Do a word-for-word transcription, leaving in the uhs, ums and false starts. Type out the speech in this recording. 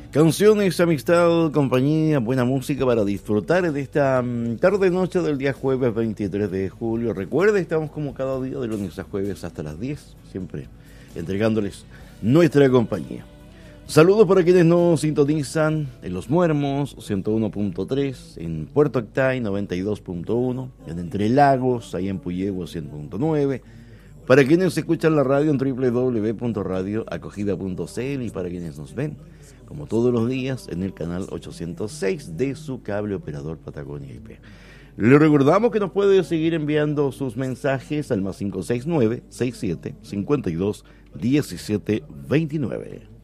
Canciones, amistad, compañía, buena música para disfrutar de esta um, tarde-noche del día jueves veintitrés de julio. Recuerde, estamos como cada día de lunes a jueves hasta las diez, siempre entregándoles nuestra compañía. Saludos para quienes nos sintonizan en Los Muermos, ciento uno punto tres, en Puerto Octay, noventa y dos punto uno, en Entre Lagos, ahí en Puyehue, cien punto nueve. Para quienes escuchan la radio en doble u doble u doble u punto radio acogida punto c l y para quienes nos ven, como todos los días, en el canal ochocientos seis de su cable operador Patagonia I P. Le recordamos que nos puede seguir enviando sus mensajes al más cinco seis nueve, seis siete, cinco dos, diecisiete veintinueve.